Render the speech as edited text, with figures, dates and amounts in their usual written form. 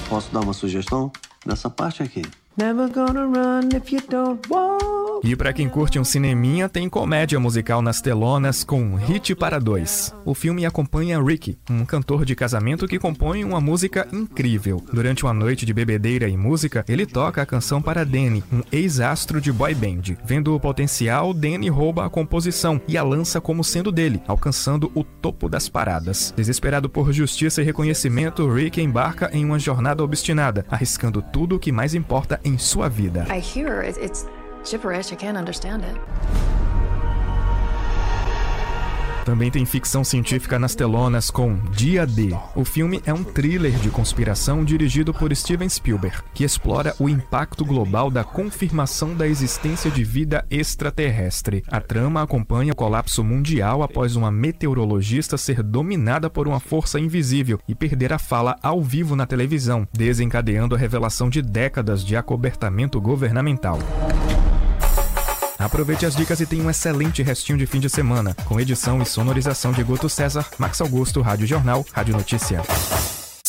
Posso dar uma sugestão? Nessa parte aqui. Never gonna run if you don't walk. E pra quem curte um cineminha, tem comédia musical nas telonas com Hit para Dois. O filme acompanha Ricky, um cantor de casamento que compõe uma música incrível. Durante uma noite de bebedeira e música, ele toca a canção para Danny, um ex-astro de boy band. Vendo o potencial, Danny rouba a composição e a lança como sendo dele, alcançando o topo das paradas. Desesperado por justiça e reconhecimento, Ricky embarca em uma jornada obstinada, arriscando tudo o que mais importa em sua vida. I hear it's gibberish. I can't understand it. Também tem ficção científica nas telonas com Dia D. O filme é um thriller de conspiração dirigido por Steven Spielberg, que explora o impacto global da confirmação da existência de vida extraterrestre. A trama acompanha o colapso mundial após uma meteorologista ser dominada por uma força invisível e perder a fala ao vivo na televisão, desencadeando a revelação de décadas de acobertamento governamental. Aproveite as dicas e tenha um excelente restinho de fim de semana, com edição e sonorização de Guto César, Max Augusto, Rádio Jornal, Rádio Notícia.